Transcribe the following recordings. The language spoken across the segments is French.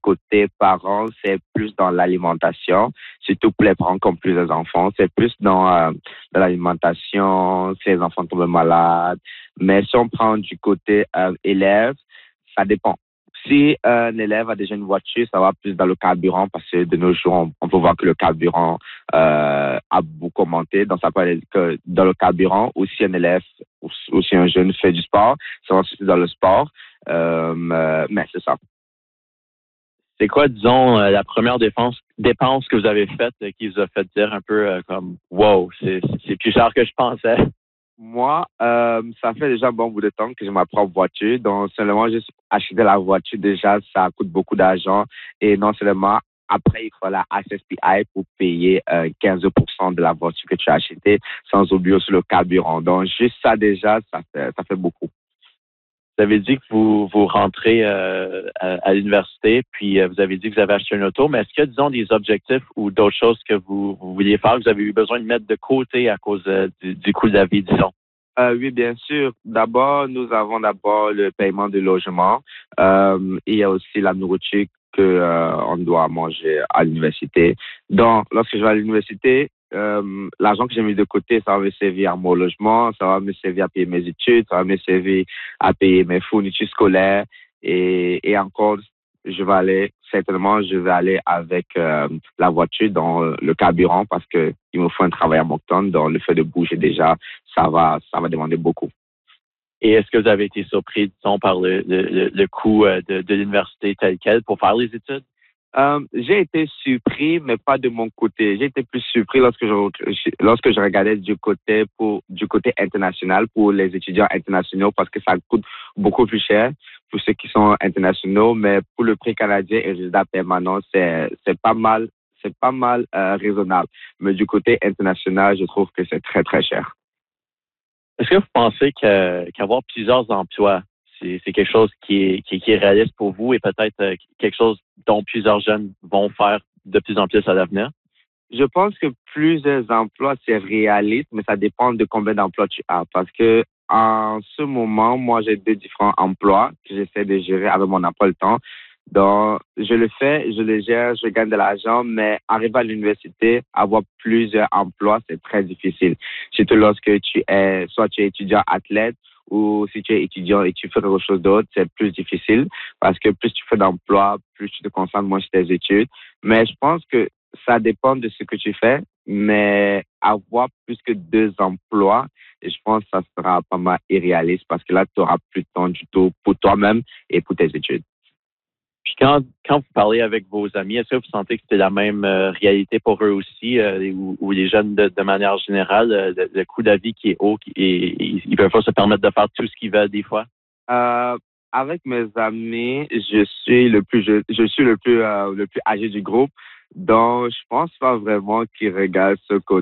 côté parents, c'est plus dans l'alimentation, surtout pour les parents qui ont plusieurs enfants. C'est plus dans l'alimentation, si les enfants tombent malades. Mais si on prend du côté élève, ça dépend. Si un élève a déjà une voiture, ça va plus dans le carburant parce que de nos jours, on peut voir que le carburant a beaucoup augmenté. Donc, ça peut aller que dans le carburant, ou si un élève ou si un jeune fait du sport, ça va aussi dans le sport. Mais c'est ça. C'est quoi, disons, la première dépense que vous avez faite qui vous a fait dire un peu comme wow, c'est plus cher que je pensais? Moi, ça fait déjà un bon bout de temps que j'ai ma propre voiture. Donc, seulement juste acheter la voiture, déjà, ça coûte beaucoup d'argent. Et non seulement, après, il faut la SSPI pour payer 15% de la voiture que tu as achetée, sans oublier aussi le carburant. Donc, juste ça, déjà, ça fait beaucoup. Vous avez dit que vous rentrez à l'université, puis vous avez dit que vous avez acheté une auto, mais est-ce qu'il y a, disons, des objectifs ou d'autres choses que vous vouliez faire, que vous avez eu besoin de mettre de côté à cause du coût de la vie, disons? Oui, bien sûr. D'abord, nous avons d'abord le paiement du logement. Il y a aussi la nourriture que on doit manger à l'université. Donc, lorsque je vais à l'université, l'argent que j'ai mis de côté, ça va me servir à mon logement, ça va me servir à payer mes études, ça va me servir à payer mes fournitures scolaires et encore, je vais aller avec la voiture dans le carburant parce que il me faut un travail à Moncton. Donc, le fait de bouger déjà, ça va demander beaucoup. Et est-ce que vous avez été surpris, disons, par le coût de l'université tel quel pour faire les études? J'ai été surpris, mais pas de mon côté. J'ai été plus surpris lorsque je regardais du côté international pour les étudiants internationaux parce que ça coûte beaucoup plus cher pour ceux qui sont internationaux, mais pour le prix canadien et résident permanent, c'est pas mal raisonnable. Mais du côté international, je trouve que c'est très, très cher. Est-ce que vous pensez qu'avoir plusieurs emplois, c'est quelque chose qui est réaliste pour vous et peut-être quelque chose dont plusieurs jeunes vont faire de plus en plus à l'avenir? Je pense que plusieurs emplois, c'est réaliste, mais ça dépend de combien d'emplois tu as. Parce que en ce moment, moi, j'ai deux différents emplois que j'essaie de gérer avec mon emploi de temps. Donc, je le fais, je le gère, je gagne de l'argent, mais arriver à l'université, avoir plusieurs emplois, c'est très difficile. Surtout lorsque soit tu es étudiant athlète ou si tu es étudiant et tu fais quelque chose d'autre, c'est plus difficile parce que plus tu fais d'emplois, plus tu te concentres moins sur tes études. Mais je pense que ça dépend de ce que tu fais, mais avoir plus que deux emplois, et je pense que ça sera pas mal irréaliste parce que là, tu auras plus de temps du tout pour toi-même et pour tes études. Puis quand vous parlez avec vos amis, est-ce que vous sentez que c'est la même réalité pour eux aussi, ou les jeunes de manière générale, le coût de la vie qui est haut et ils peuvent pas se permettre de faire tout ce qu'ils veulent des fois? Euh, Avec mes amis, je suis le plus âgé du groupe. Donc, je pense pas vraiment qu'ils regardent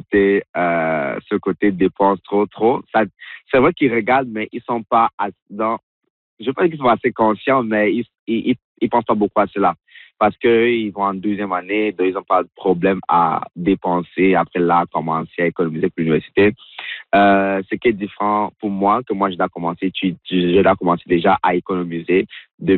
ce côté dépense trop, trop. Ça, c'est vrai qu'ils regardent, mais ils sont pas je veux pas dire qu'ils sont assez conscients, mais ils pensent pas beaucoup à cela. Parce que ils vont en deuxième année, donc ils n'ont pas de problème à dépenser après là, commencer à économiser pour l'université. Ce qui est différent pour moi, que moi, je dois commencer déjà à économiser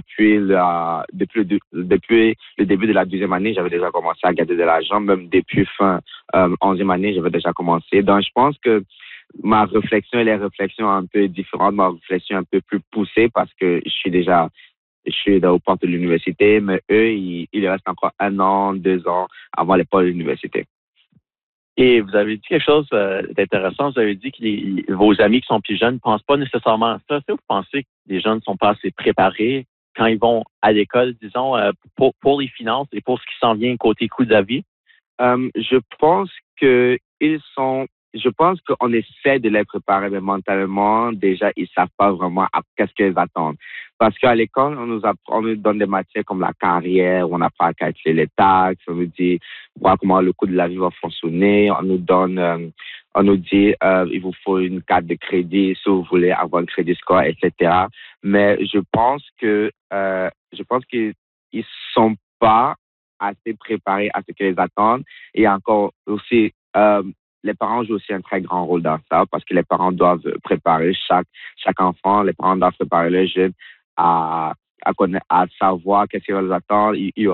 depuis le début de la deuxième année, j'avais déjà commencé à garder de l'argent, même depuis fin 11e année, j'avais déjà commencé. Donc, je pense que ma réflexion et les réflexions un peu différentes, ma réflexion un peu plus poussée parce que je suis aux portes de l'université, mais eux, il leur reste encore 1 an, 2 ans avant l'école de l'université. Et vous avez dit quelque chose d'intéressant. Vous avez dit que vos amis qui sont plus jeunes ne pensent pas nécessairement à ça. Est-ce que vous pensez que les jeunes ne sont pas assez préparés quand ils vont à l'école, disons, pour les finances et pour ce qui s'en vient côté coût de la vie? Je pense que je pense qu'on essaie de les préparer, mais mentalement, déjà, ils savent pas vraiment qu'est-ce qu'ils attendent. Parce qu'à l'école, on nous donne des matières comme la carrière, on apprend à calculer les taxes, on nous dit voir comment le coût de la vie va fonctionner, on nous dit, il vous faut une carte de crédit si vous voulez avoir un crédit score, etc. Mais je pense qu'ils sont pas assez préparés à ce qu'ils attendent. Et encore aussi, les parents jouent aussi un très grand rôle dans ça parce que les parents doivent préparer chaque enfant, les parents doivent préparer les jeunes à savoir qu'est-ce qu'ils vont attendre. Il y